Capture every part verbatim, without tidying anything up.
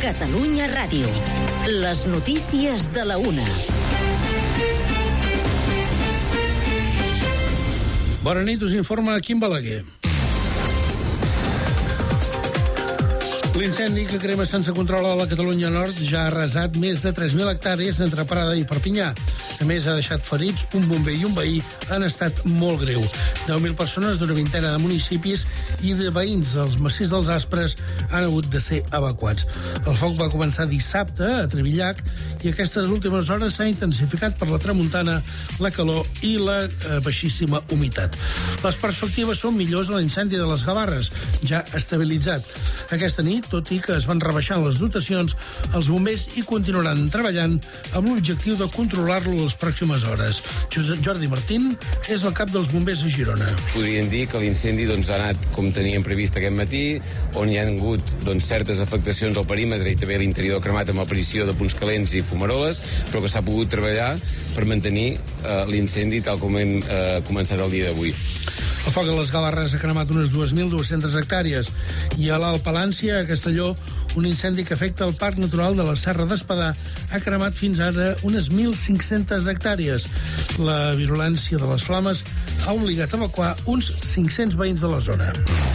Catalunya Ràdio. Les notícies de la una. Bona nit, us informa Quim Balaguer. L'incendi que crema sense control a la Catalunya Nord ja ha arrasat més de tres mil hectàrees entre Prada i Perpinyà. A més, ha deixat ferits un bomber i un veí en estat molt greu. deu mil persones d'una vintena de municipis i de veïns dels massís dels Aspres han hagut de ser evacuats. El foc va començar dissabte a Trivillac i aquestes últimes hores s'ha intensificat per la tramuntana, la calor i la eh, baixíssima humitat. Les perspectives són millors a l'incendi de les Gavarres, ja estabilitzat. Aquesta nit, tot i que es van rebaixant les dotacions, els bombers hi continuaran treballant amb l'objectiu de controlar-lo les pròximes hores. Josep Jordi Martín és el cap dels bombers a Girona. Podríem dir que l'incendi doncs, ha anat com teníem previst aquest matí, on hi ha hagut doncs, certes afectacions al perímetre i també a l'interior cremat amb aparició de punts calents i fumaroles, però que s'ha pogut treballar per mantenir eh, l'incendi tal com hem eh, començat el dia d'avui. El foc a les Gavarres ha cremat unes dues mil dues-centes hectàrees i a l'Alt Palància, a Castelló, un incendi que afecta el Parc Natural de la Serra d'Espadà ha cremat fins ara unes mil cinc-centes hectàrees. La virulència de les flames ha obligat a evacuar uns cinc-cents veïns de la zona.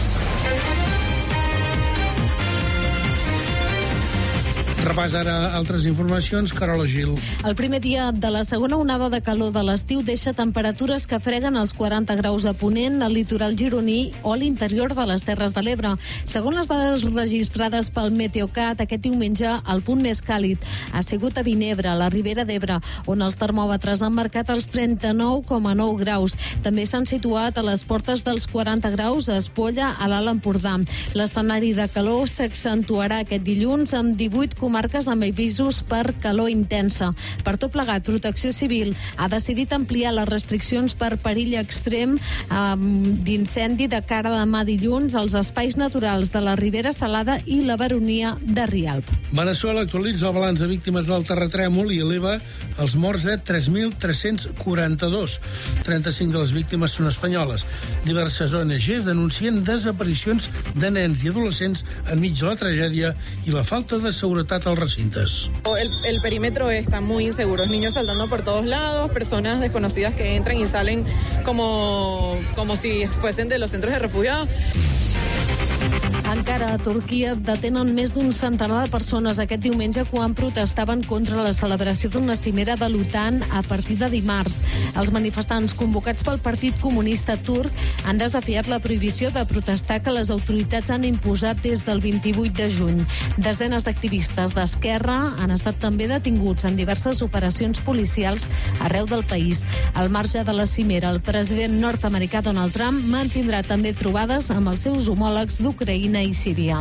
Repàs ara altres informacions. Carola Gil. El primer dia de la segona onada de calor de l'estiu deixa temperatures que freguen els quaranta graus a Ponent, al litoral gironí o a l'interior de les Terres de l'Ebre. Segons les dades registrades pel Meteocat, aquest diumenge el punt més càlid ha sigut a Vinebre, a la Ribera d'Ebre, on els termòmetres han marcat els trenta-nou coma nou graus. També s'han situat a les portes dels quaranta graus a Espolla, a l'Alt Empordà. L'escenari de calor s'accentuarà aquest dilluns amb divuit comarques amb avisos per calor intensa. Per tot plegat, Protecció Civil ha decidit ampliar les restriccions per perill extrem eh, d'incendi de cara a demà dilluns als espais naturals de la Ribera Salada i la Baronia de Rialb. Veneçuela actualitza el balanç de víctimes del terratrèmol i eleva els morts a tres mil tres-cents quaranta-dos. trenta-cinc de les víctimes són espanyoles. Diverses O N Ges denuncien desaparicions de nens i adolescents enmig de la tragèdia i la falta de seguretat als recintes. El, el perímetro está muy inseguro, niños saltando por todos lados, personas desconocidas que entran y salen como, como si fuesen de los centros de refugiados. Encara a Turquia detenen més d'un centenar de persones aquest diumenge quan protestaven contra la celebració d'una cimera de l'OTAN a partir de dimarts. Els manifestants convocats pel Partit Comunista Turc han desafiat la prohibició de protestar que les autoritats han imposat des del vint-i-vuit de juny. Desenes d'activistes d'esquerra han estat també detinguts en diverses operacions policials arreu del país. Al marge de la cimera, el president nord-americà Donald Trump mantindrà també trobades amb els seus homòlegs d'Ucraïna i Síria.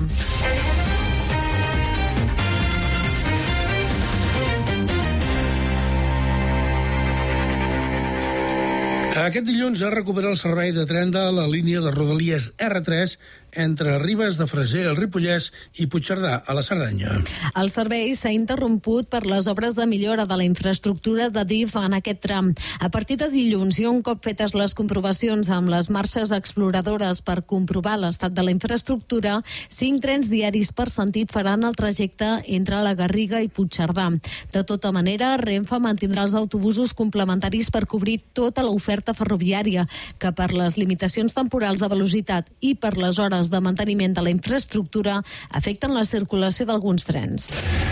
Aquest dilluns es recupera el servei de tren de la línia de Rodalies erre tres entre Ribes de Freser, el Ripollès i Puigcerdà, a la Cerdanya. El servei s'ha interromput per les obres de millora de la infraestructura de D I F en aquest tram. A partir de dilluns i un cop fetes les comprovacions amb les marxes exploradores per comprovar l'estat de la infraestructura, cinc trens diaris per sentit faran el trajecte entre la Garriga i Puigcerdà. De tota manera, Renfe mantindrà els autobusos complementaris per cobrir tota l'oferta ferroviària, que per les limitacions temporals de velocitat i per les hores de manteniment de la infraestructura afecten la circulació d'alguns trens.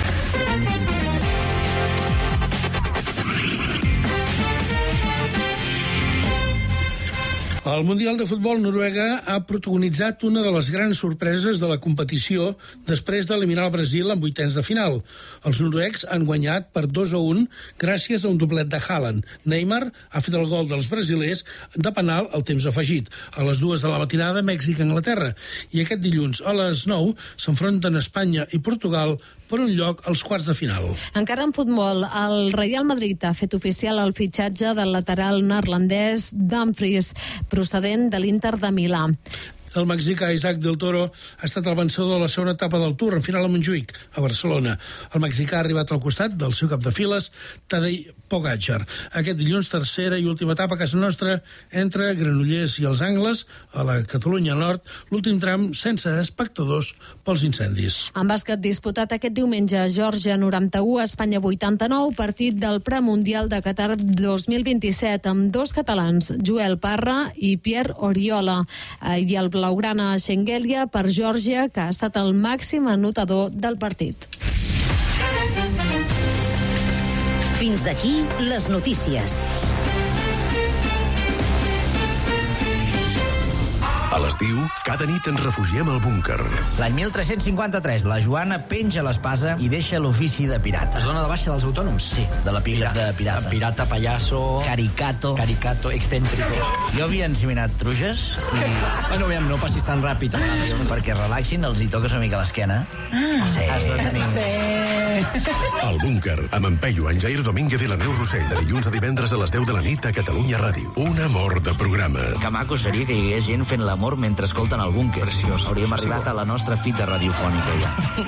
El Mundial de Futbol Noruega ha protagonitzat una de les grans sorpreses de la competició després d'eliminar el Brasil en vuitens de final. Els noruecs han guanyat per dos a un gràcies a un doblet de Haaland. Neymar ha fet el gol dels brasilers de penal al temps afegit. A les dues de la matinada, Mèxic-Anglaterra. I aquest dilluns a les nou s'enfronten Espanya i Portugal per un lloc als quarts de final. Encara en futbol, el Real Madrid ha fet oficial el fitxatge del lateral neerlandès Dumfries, procedent de l'Inter de Milà. El mexicà Isaac del Toro ha estat el vencedor de la segona etapa del Tour en final a Montjuïc, a Barcelona. El mexicà ha arribat al costat del seu cap de files, Tadej Pogacar. Aquest dilluns, tercera i última etapa a casa nostra entre Granollers i els Angles, a la Catalunya Nord, l'últim tram sense espectadors pels incendis. En bàsquet disputat aquest diumenge, Geòrgia noranta-u, Espanya vuitanta-nou, partit del premundial de Qatar dos mil vint-i-set, amb dos catalans, Joel Parra i Pierre Oriola, i el blaugrana Schengelia per Geòrgia, que ha estat el màxim anotador del partit. Fins aquí les notícies. A l'estiu, cada nit ens refugiem al búnquer. L'any mil tres-cents cinquanta-tres, la Joana penja l'espasa i deixa l'ofici de pirata. Es dona de baixa dels autònoms? Sí, de l'epígraf de pirata. Pirata, pallasso... Caricato. Caricato, excéntrico. Jo havia enseminat truges i... Bueno, aviam, no passis tan ràpid. Perquè relaxin, els hi toques una mica l'esquena. Ah, sí. Has de tenir... Sí. El búnquer, amb en Peyu, en Jair Domínguez i la Neus Rossell, de dilluns a divendres a les deu de la nit a Catalunya Ràdio. Un amor de programa. Que maco seria que hi hagués gent fent l'amor mentre escolten el búnquer. Preciós. Hauríem arribat a la nostra fita radiofònica ja.